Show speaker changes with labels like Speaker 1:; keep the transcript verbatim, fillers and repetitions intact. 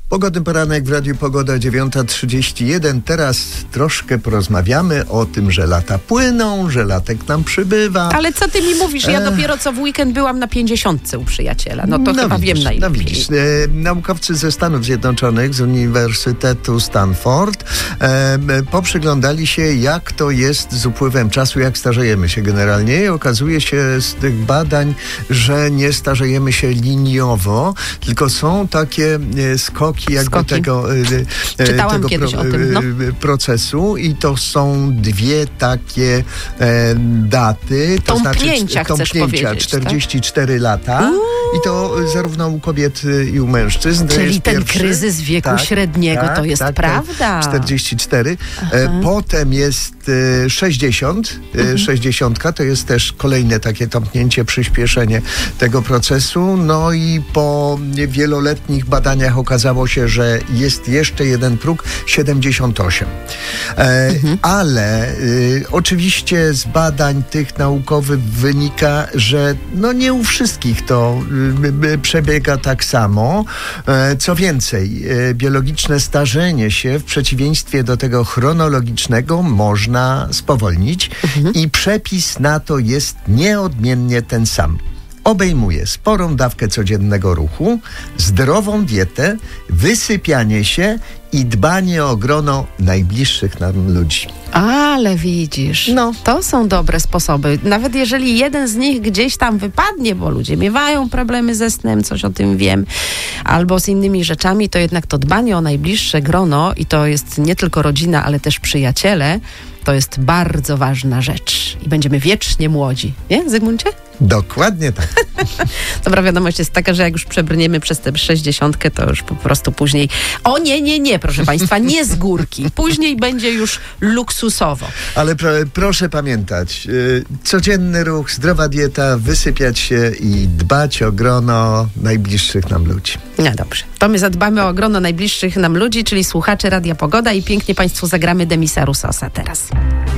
Speaker 1: Pogodny poranek w Radiu Pogoda, dziewiąta trzydzieści jeden. Teraz troszkę porozmawiamy o tym, że lata płyną, że latek nam przybywa.
Speaker 2: Ale co ty mi mówisz? Ja e... dopiero co w weekend byłam na pięćdziesiątce u przyjaciela. No to no chyba widzisz, wiem najlepiej.
Speaker 1: No widzisz. E, naukowcy ze Stanów Zjednoczonych, z Uniwersytetu Stanford e, poprzyglądali się, jak to jest z upływem czasu, jak starzejemy się generalnie. I okazuje się z tych badań, że nie starzejemy się liniowo, tylko są takie e, skoki jakby Skoki. tego,
Speaker 2: Czytałam
Speaker 1: tego
Speaker 2: kiedyś
Speaker 1: pro,
Speaker 2: o tym, no.
Speaker 1: procesu i to są dwie takie e, daty. To
Speaker 2: tąpnięcia,
Speaker 1: znaczy tąpnięcia, czterdzieści cztery tak? lata. Uuu. I to zarówno u kobiet i u mężczyzn.
Speaker 2: Czyli ten
Speaker 1: pierwszy.
Speaker 2: kryzys wieku tak, średniego, tak, to jest tak, prawda.
Speaker 1: czterdzieści cztery. E, potem jest e, sześćdziesiąt. E, mhm. sześćdziesiątka to jest też kolejne takie tąpnięcie, przyspieszenie tego procesu. No i po wieloletnich badaniach okazało się, że jest jeszcze jeden próg, siedemdziesiąt osiem. E, mhm. Ale y, oczywiście z badań tych naukowych wynika, że no nie u wszystkich to y, y, przebiega tak samo. E, co więcej, y, biologiczne starzenie się w przeciwieństwie do tego chronologicznego można spowolnić mhm. i przepis na to jest nieodmiennie ten sam. Obejmuje sporą dawkę codziennego ruchu, zdrową dietę, wysypianie się i dbanie o grono najbliższych nam ludzi.
Speaker 2: Ale widzisz, no. to są dobre sposoby. Nawet jeżeli jeden z nich gdzieś tam wypadnie, bo ludzie miewają problemy ze snem, coś o tym wiem, albo z innymi rzeczami, to jednak to dbanie o najbliższe grono, i to jest nie tylko rodzina, ale też przyjaciele, to jest bardzo ważna rzecz. I będziemy wiecznie młodzi. Nie, Zygmuncie?
Speaker 1: Dokładnie tak.
Speaker 2: Dobra wiadomość jest taka, że jak już przebrniemy przez tę sześćdziesiątkę, to już po prostu później... O nie, nie, nie, proszę Państwa, nie z górki. Później będzie już luksusowo.
Speaker 1: Ale pro, proszę pamiętać, yy, codzienny ruch, zdrowa dieta, wysypiać się i dbać o grono najbliższych nam ludzi.
Speaker 2: No dobrze. To my zadbamy o grono najbliższych nam ludzi, czyli słuchaczy Radia Pogoda, i pięknie Państwu zagramy Demisa Russosa teraz.